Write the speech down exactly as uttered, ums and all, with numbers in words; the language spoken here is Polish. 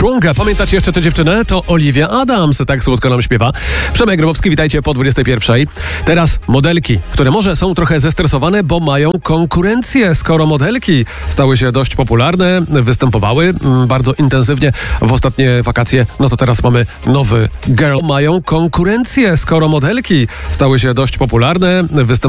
Stronger. Pamiętacie jeszcze tę dziewczynę? To Olivia Adams. Tak słodko nam śpiewa. Przemek Grabowski, witajcie po dwudziestej pierwszej. Teraz modelki, które może są trochę zestresowane, bo mają konkurencję. Skoro modelki stały się dość popularne, występowały mm, bardzo intensywnie w ostatnie wakacje, no to teraz mamy nowy girl. Mają konkurencję. Skoro modelki stały się dość popularne, występowały